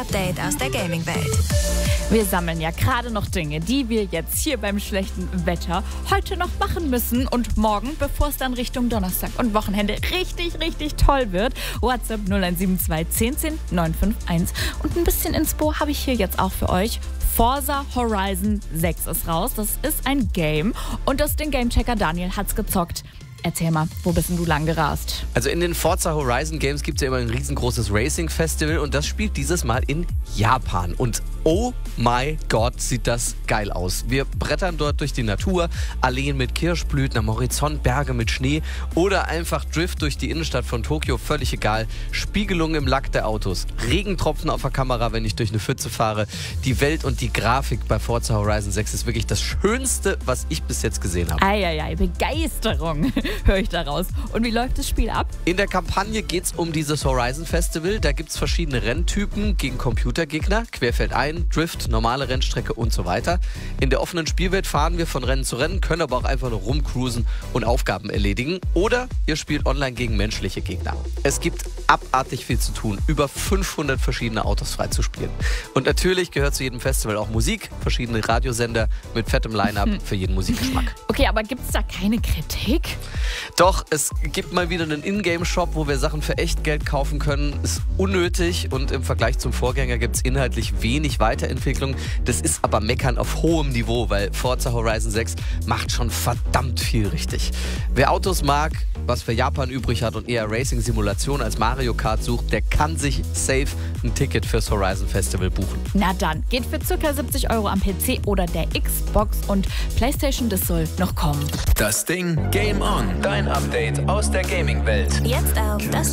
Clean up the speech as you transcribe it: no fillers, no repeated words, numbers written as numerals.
Update aus der Gaming-Welt. Wir sammeln ja gerade noch Dinge, die wir jetzt hier beim schlechten Wetter heute noch machen müssen und morgen, bevor es dann Richtung Donnerstag und Wochenende richtig toll wird. WhatsApp 0172 10 10 951. Und ein bisschen Inspo habe ich hier jetzt auch für euch. Forza Horizon 6 ist raus. Das ist ein Game und den Gamechecker Daniel hat's gezockt. Erzähl mal, wo bist denn du lang gerast? Also in den Forza Horizon Games gibt es ja immer ein riesengroßes Racing-Festival und das spielt dieses Mal in Japan. Und oh my Gott, sieht das geil aus. Wir brettern dort durch die Natur, Alleen mit Kirschblüten, am Horizont Berge mit Schnee oder einfach Drift durch die Innenstadt von Tokio, völlig egal. Spiegelung im Lack der Autos, Regentropfen auf der Kamera, wenn ich durch eine Pfütze fahre. Die Welt und die Grafik bei Forza Horizon 6 ist wirklich das Schönste, was ich bis jetzt gesehen habe. Eieiei, Begeisterung höre ich daraus. Und wie läuft das Spiel ab? In der Kampagne geht es um dieses Horizon Festival. Da gibt es verschiedene Renntypen gegen Computergegner, querfeldein, Drift, normale Rennstrecke und so weiter. In der offenen Spielwelt fahren wir von Rennen zu Rennen, können aber auch einfach nur rumcruisen und Aufgaben erledigen. Oder ihr spielt online gegen menschliche Gegner. Es gibt abartig viel zu tun, über 500 verschiedene Autos freizuspielen. Und natürlich gehört zu jedem Festival auch Musik, verschiedene Radiosender mit fettem Line-Up für jeden Musikgeschmack. Okay, aber gibt es da keine Kritik? Doch, es gibt mal wieder einen Ingame-Shop, wo wir Sachen für echt Geld kaufen können. Ist unnötig und im Vergleich zum Vorgänger gibt es inhaltlich wenig Weiterentwicklung. Das ist aber Meckern auf hohem Niveau, weil Forza Horizon 6 macht schon verdammt viel richtig. Wer Autos mag, was für Japan übrig hat und eher Racing-Simulation als Mario Kart sucht, der kann sich safe ein Ticket fürs Horizon Festival buchen. Na dann, geht für ca. 70 € am PC oder der Xbox und PlayStation, das soll noch kommen. Das Ding Game On. Dein Update aus der Gaming-Welt. Jetzt auf das